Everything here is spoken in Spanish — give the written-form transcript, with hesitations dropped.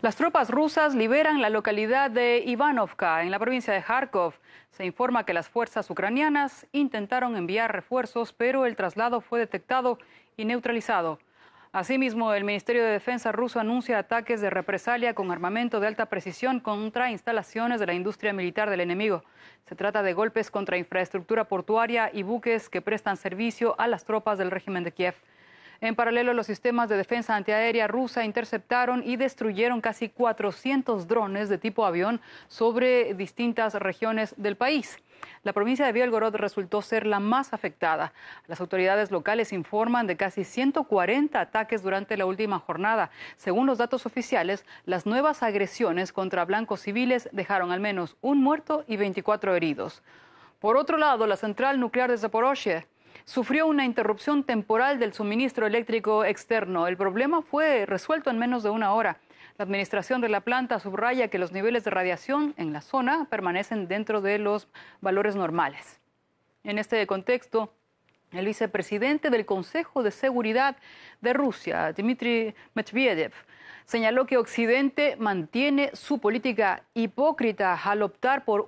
Las tropas rusas liberan la localidad de Ivanovka, en la provincia de Kharkov. Se informa que las fuerzas ucranianas intentaron enviar refuerzos, pero el traslado fue detectado y neutralizado. Asimismo, el Ministerio de Defensa ruso anuncia ataques de represalia con armamento de alta precisión contra instalaciones de la industria militar del enemigo. Se trata de golpes contra infraestructura portuaria y buques que prestan servicio a las tropas del régimen de Kiev. En paralelo, los sistemas de defensa antiaérea rusa interceptaron y destruyeron casi 400 drones de tipo avión sobre distintas regiones del país. La provincia de Bielgorod resultó ser la más afectada. Las autoridades locales informan de casi 140 ataques durante la última jornada. Según los datos oficiales, las nuevas agresiones contra blancos civiles dejaron al menos un muerto y 24 heridos. Por otro lado, la central nuclear de Zaporozhye sufrió una interrupción temporal del suministro eléctrico externo. El problema fue resuelto en menos de una hora. La administración de la planta subraya que los niveles de radiación en la zona permanecen dentro de los valores normales. En este contexto, el vicepresidente del Consejo de Seguridad de Rusia, Dmitry Medvedev, señaló que Occidente mantiene su política hipócrita al optar por